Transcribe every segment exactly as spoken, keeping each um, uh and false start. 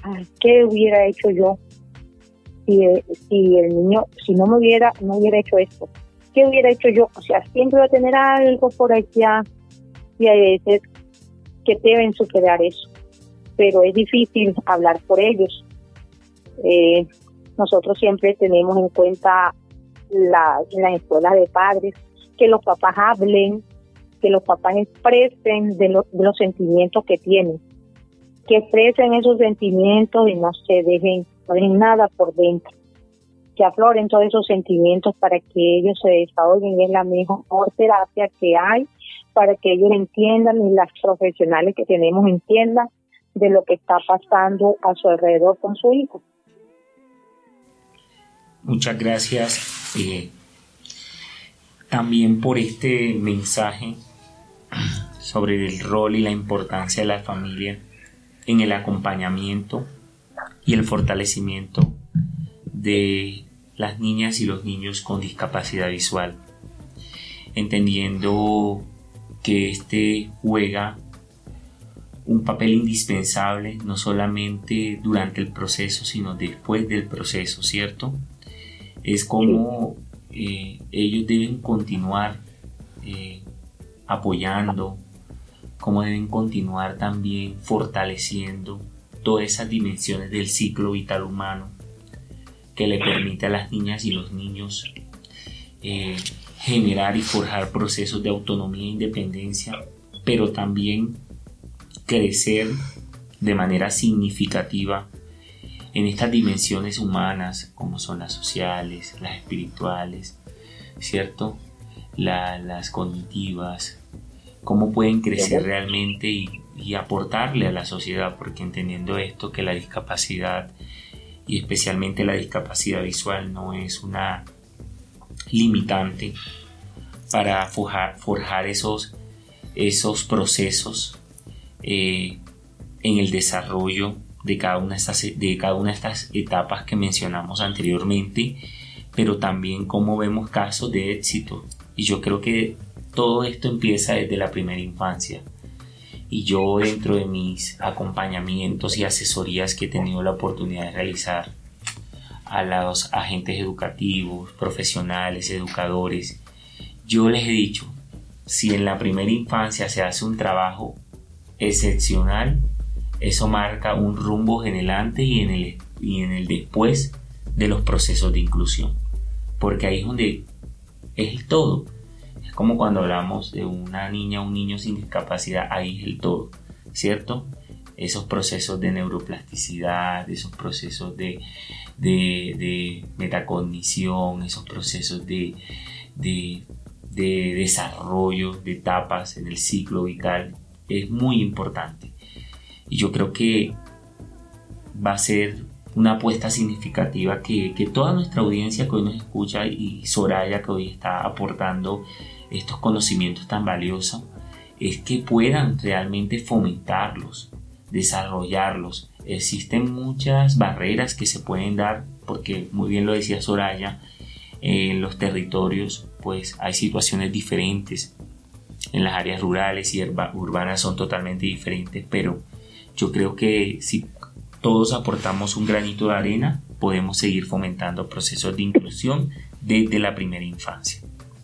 ¿qué hubiera hecho yo si, si el niño, si no me hubiera, no hubiera hecho esto? ¿Qué hubiera hecho yo? O sea, siempre va a tener algo por allá y hay veces que deben superar eso, pero es difícil hablar por ellos. Eh, nosotros siempre tenemos en cuenta la, en las escuelas de padres que los papás hablen, que los papás expresen de, lo, de los sentimientos que tienen, que expresen esos sentimientos y no se dejen, no dejen nada por dentro, que afloren todos esos sentimientos para que ellos se desahoguen. Es la mejor terapia que hay para que ellos entiendan y las profesionales que tenemos entiendan de lo que está pasando a su alrededor con su hijo. Muchas gracias eh, también por este mensaje sobre el rol y la importancia de la familia en el acompañamiento y el fortalecimiento de las niñas y los niños con discapacidad visual, entendiendo que este juega un papel indispensable no solamente durante el proceso, sino después del proceso, ¿cierto? Es como eh, ellos deben continuar eh, apoyando, cómo deben continuar también fortaleciendo todas esas dimensiones del ciclo vital humano que le permite a las niñas y los niños eh, generar y forjar procesos de autonomía e independencia, pero también crecer de manera significativa en estas dimensiones humanas como son las sociales, las espirituales, ¿cierto? La, las cognitivas, cómo pueden crecer realmente y, y aportarle a la sociedad, porque entendiendo esto que la discapacidad y especialmente la discapacidad visual no es una limitante para forjar, forjar esos, esos procesos eh, en el desarrollo de cada, una de, estas, de cada una de estas etapas que mencionamos anteriormente, pero también como vemos casos de éxito. Y yo creo que todo esto empieza desde la primera infancia. Y yo, dentro de mis acompañamientos y asesorías que he tenido la oportunidad de realizar a los agentes educativos, profesionales, educadores, yo les he dicho, si en la primera infancia se hace un trabajo excepcional, eso marca un rumbo en el antes y en el, y en el después de los procesos de inclusión, porque ahí es donde es el todo. Es como cuando hablamos de una niña o un niño sin discapacidad, ahí es el todo, ¿cierto? Esos procesos de neuroplasticidad, esos procesos de, de, de metacognición, esos procesos de, de, de desarrollo de etapas en el ciclo vital, es muy importante. Y yo creo que va a ser una apuesta significativa que, que toda nuestra audiencia que hoy nos escucha y Soraya que hoy está aportando estos conocimientos tan valiosos, es que puedan realmente fomentarlos, desarrollarlos. Existen muchas barreras que se pueden dar, porque muy bien lo decía Soraya, en los territorios pues hay situaciones diferentes, en las áreas rurales y urbanas son totalmente diferentes, pero yo creo que si todos aportamos un granito de arena, podemos seguir fomentando procesos de inclusión desde la primera infancia.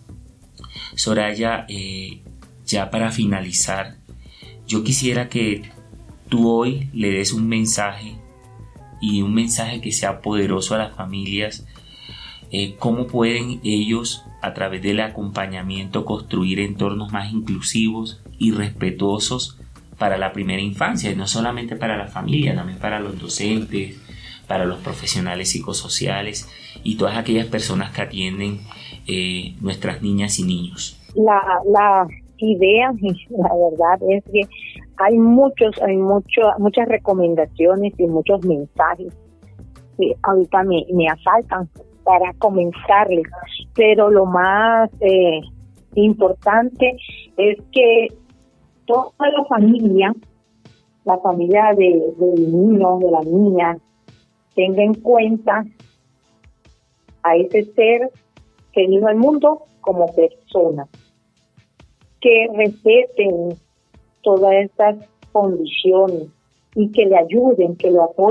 Soraya, eh, ya para finalizar, yo quisiera que tú hoy le des un mensaje y un mensaje que sea poderoso a las familias, eh, cómo pueden ellos a través del acompañamiento construir entornos más inclusivos y respetuosos para la primera infancia, y no solamente para la familia, también para los docentes, para los profesionales psicosociales y todas aquellas personas que atienden eh, nuestras niñas y niños. La, la idea, la verdad es que hay muchos, hay mucho, muchas recomendaciones y muchos mensajes que ahorita me, me asaltan para comenzarles, pero lo más eh, importante es que toda la familia, la familia de, del niño, de la niña, tenga en cuenta a ese ser que vino al mundo como persona, que respeten todas estas condiciones y que le ayuden, que lo apoyen.